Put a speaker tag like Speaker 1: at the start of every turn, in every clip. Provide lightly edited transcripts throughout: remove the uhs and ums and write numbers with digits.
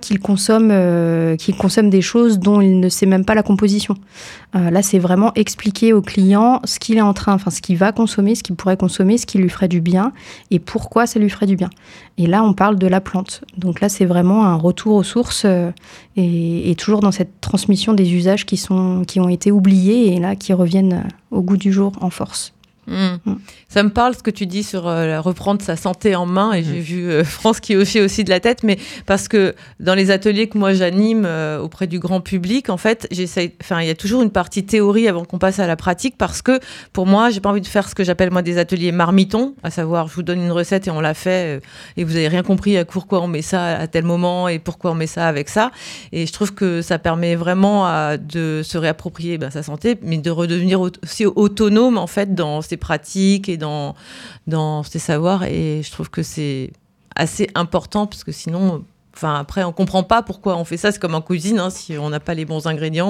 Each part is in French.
Speaker 1: qu'il consomme des choses dont il ne sait même pas la composition. Là, c'est vraiment expliquer au client ce qu'il va consommer, ce qu'il pourrait consommer, ce qui lui ferait du bien et pourquoi ça lui ferait du bien. Et là, on parle de la plante. Donc là, c'est vraiment un retour aux sources et toujours dans cette transmission des usages qui ont été oubliés et là, qui reviennent au goût du jour en force.
Speaker 2: Ça me parle ce que tu dis sur reprendre sa santé en main et j'ai vu France qui hochait aussi de la tête, mais parce que dans les ateliers que moi j'anime auprès du grand public, en fait, il y a toujours une partie théorie avant qu'on passe à la pratique parce que pour moi, j'ai pas envie de faire ce que j'appelle moi des ateliers marmitons, à savoir je vous donne une recette et on la fait et vous avez rien compris à pourquoi on met ça à tel moment et pourquoi on met ça avec ça. Et je trouve que ça permet vraiment de se réapproprier sa santé, mais de redevenir aussi autonome en fait dans ses pratiques et dans ses savoirs, et je trouve que c'est assez important parce que sinon après on comprend pas pourquoi on fait ça. C'est comme en cuisine, si on n'a pas les bons ingrédients,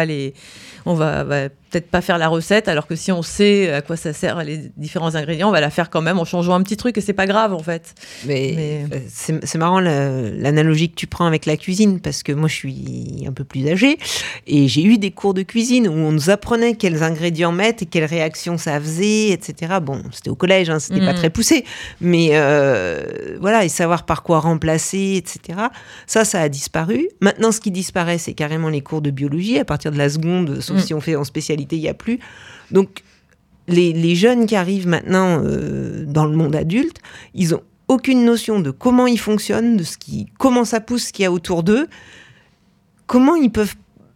Speaker 2: on va peut-être pas faire la recette, alors que si on sait à quoi ça sert les différents ingrédients, on va la faire quand même en changeant un petit truc et c'est pas grave en fait.
Speaker 3: Mais... C'est marrant l'analogie que tu prends avec la cuisine, parce que moi je suis un peu plus âgée et j'ai eu des cours de cuisine où on nous apprenait quels ingrédients mettre et quelles réactions ça faisait, etc. Bon, c'était au collège, c'était pas très poussé, mais voilà, et savoir par quoi remplacer, etc. Ça a disparu. Maintenant, ce qui disparaît, c'est carrément les cours de biologie à partir de la seconde, sauf si on fait en spécialité, il n'y a plus. Donc, les jeunes qui arrivent maintenant dans le monde adulte, ils ont aucune notion de comment ils fonctionnent, comment ça pousse, ce qu'il y a autour d'eux, comment ils peuvent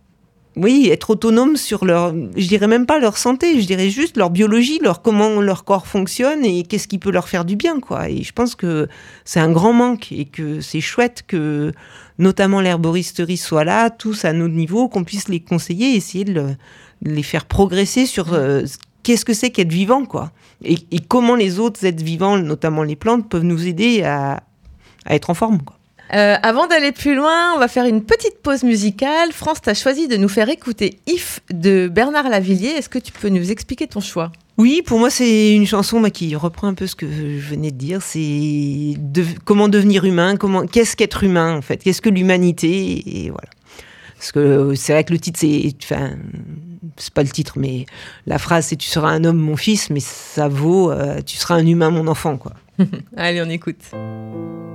Speaker 3: être autonomes sur je dirais même pas leur santé, je dirais juste leur biologie, comment leur corps fonctionne et qu'est-ce qui peut leur faire du bien, quoi. Et je pense que c'est un grand manque et que c'est chouette que notamment l'herboristerie soit là, tous à notre niveau, qu'on puisse les conseiller, essayer de les faire progresser sur qu'est-ce que c'est qu'être vivant, quoi. Et comment les autres êtres vivants, notamment les plantes, peuvent nous aider à être en forme, quoi.
Speaker 2: Avant d'aller plus loin, on va faire une petite pause musicale. France, tu as choisi de nous faire écouter If de Bernard Lavilliers. Est-ce que tu peux nous expliquer ton choix ?
Speaker 3: Oui, pour moi, c'est une chanson qui reprend un peu ce que je venais de dire. C'est comment devenir humain, qu'est-ce qu'être humain, en fait. Qu'est-ce que l'humanité ? Et voilà. Parce que c'est vrai que le titre, c'est pas le titre, mais la phrase, c'est « Tu seras un homme, mon fils », mais ça vaut « Tu seras un humain, mon enfant », quoi.
Speaker 2: Allez, on écoute.